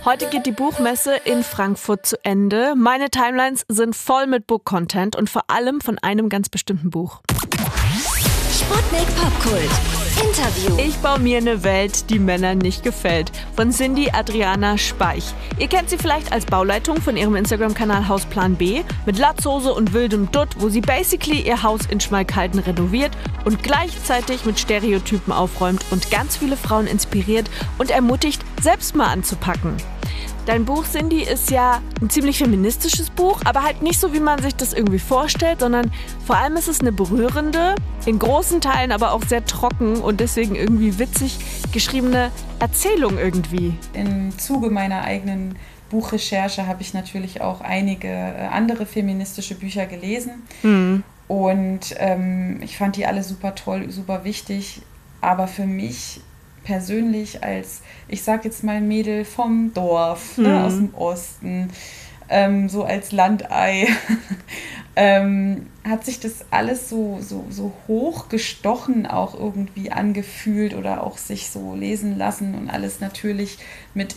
Heute geht die Buchmesse in Frankfurt zu Ende. Meine Timelines sind voll mit Book-Content und vor allem von einem ganz bestimmten Buch. Sputnik Popkult. Interview. Ich baue mir eine Welt, die Männern nicht gefällt. Von Cindy Adriana Speich. Ihr kennt sie vielleicht als Bauleitung von ihrem Instagram-Kanal Hausplan B mit Latzhose und wildem Dutt, wo sie basically ihr Haus in Schmalkalden renoviert und gleichzeitig mit Stereotypen aufräumt und ganz viele Frauen inspiriert und ermutigt, selbst mal anzupacken. Dein Buch, Cindy, ist ja ein ziemlich feministisches Buch, aber halt nicht so, wie man sich das irgendwie vorstellt, sondern vor allem ist es eine berührende, in großen Teilen aber auch sehr trocken und deswegen irgendwie witzig geschriebene Erzählung irgendwie. Im Zuge meiner eigenen Buchrecherche habe ich natürlich auch einige andere feministische Bücher gelesen. Und ich fand die alle super toll, super wichtig, aber für mich persönlich als, ich sag jetzt mal Mädel vom Dorf, aus dem Osten, so als Landei, hat sich das alles so hochgestochen auch irgendwie angefühlt oder auch sich so lesen lassen und alles natürlich mit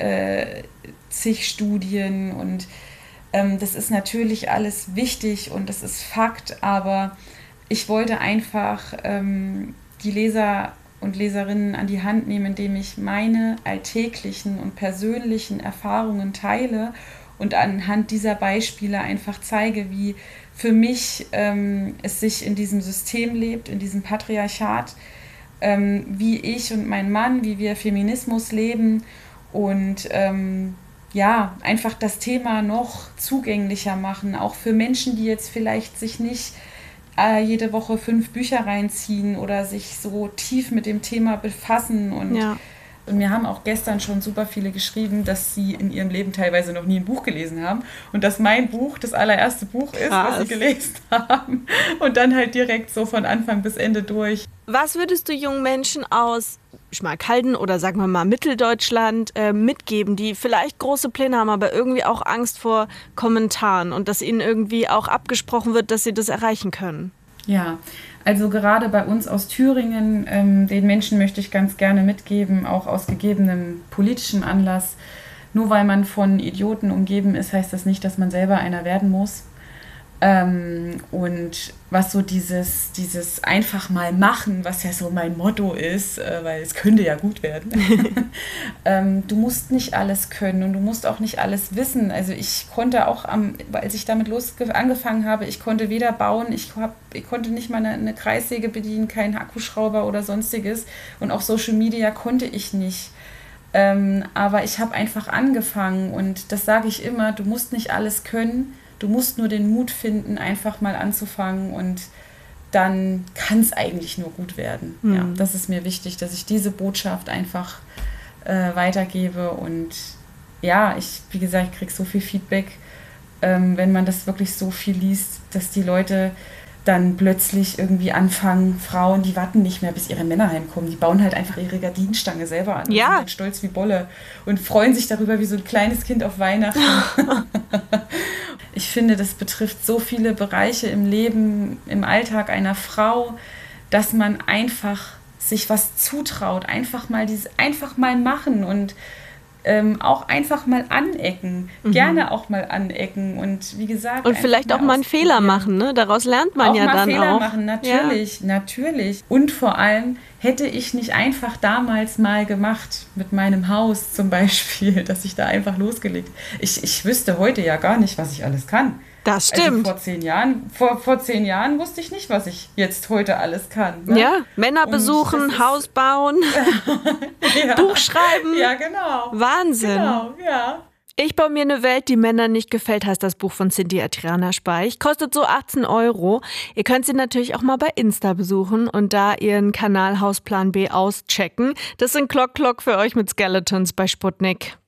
zig Studien und das ist natürlich alles wichtig und das ist Fakt, aber ich wollte einfach die Leser und Leserinnen an die Hand nehmen, indem ich meine alltäglichen und persönlichen Erfahrungen teile und anhand dieser Beispiele einfach zeige, wie für mich es sich in diesem System lebt, in diesem Patriarchat, wie ich und mein Mann, wie wir Feminismus leben und einfach das Thema noch zugänglicher machen, auch für Menschen, die jetzt vielleicht sich nicht jede Woche 5 Bücher reinziehen oder sich so tief mit dem Thema befassen. Und mir haben auch gestern schon super viele geschrieben, dass sie in ihrem Leben teilweise noch nie ein Buch gelesen haben und dass mein Buch das allererste Buch ist, was sie gelesen haben und dann halt direkt so von Anfang bis Ende durch. Was würdest du jungen Menschen aus Schmalkalden oder sagen wir mal Mitteldeutschland mitgeben, die vielleicht große Pläne haben, aber irgendwie auch Angst vor Kommentaren und dass ihnen irgendwie auch abgesprochen wird, dass sie das erreichen können? Ja, also gerade bei uns aus Thüringen, den Menschen möchte ich ganz gerne mitgeben, auch aus gegebenem politischen Anlass. Nur weil man von Idioten umgeben ist, heißt das nicht, dass man selber einer werden muss. Und was so dieses einfach mal machen, was ja so mein Motto ist, weil es könnte ja gut werden. Du musst nicht alles können und du musst auch nicht alles wissen. Also ich konnte auch, als ich damit angefangen habe, ich konnte weder bauen, ich konnte nicht mal eine Kreissäge bedienen, keinen Akkuschrauber oder sonstiges und auch Social Media konnte ich nicht. Aber ich habe einfach angefangen und das sage ich immer, du musst nicht alles können. Du musst nur den Mut finden, einfach mal anzufangen und dann kann es eigentlich nur gut werden. Ja, das ist mir wichtig, dass ich diese Botschaft einfach weitergebe und ja, wie gesagt, ich kriege so viel Feedback, wenn man das wirklich so viel liest, dass die Leute dann plötzlich irgendwie anfangen, Frauen, die warten nicht mehr, bis ihre Männer heimkommen. Die bauen halt einfach ihre Gardinenstange selber an. Ja. Und sind halt stolz wie Bolle und freuen sich darüber wie so ein kleines Kind auf Weihnachten. Ich finde, das betrifft so viele Bereiche im Leben, im Alltag einer Frau, dass man einfach sich was zutraut, einfach mal machen und auch einfach mal anecken, gerne auch mal anecken und wie gesagt... Und vielleicht auch mal einen Fehler machen, ne? Daraus lernt man auch ja mal dann Fehler auch. Machen, natürlich. Und vor allem hätte ich nicht einfach damals mal gemacht, mit meinem Haus zum Beispiel, dass ich da einfach losgelegt. Ich wüsste heute ja gar nicht, was ich alles kann. Das stimmt. Also vor 10 Jahren wusste ich nicht, was ich jetzt heute alles kann. Ne? Ja, Männer besuchen, Haus bauen, Buch schreiben. Ja, genau. Wahnsinn. Genau, ja. Ich baue mir eine Welt, die Männern nicht gefällt, heißt das Buch von Cindy Adriana Speich. Kostet so 18 €. Ihr könnt sie natürlich auch mal bei Insta besuchen und da ihren Kanal Hausplan B auschecken. Das sind Klock für euch mit Skeletons bei Sputnik.